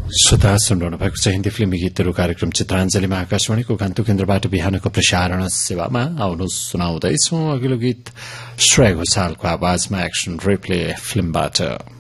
श्रोता सुनिरहनु भएको छ हिन्दी फिल्मी गीतहरू कार्यक्रम चित्राञ्जलीमा आकाशवाणीको गान्तोक केन्द्रबाट बिहानको प्रसारण सेवामा आउनु सुनाउँदैछौ अघिल्लो गीत श्रेया घोषालको आवाजमा एक्सन रिप्ले फिल्मबाट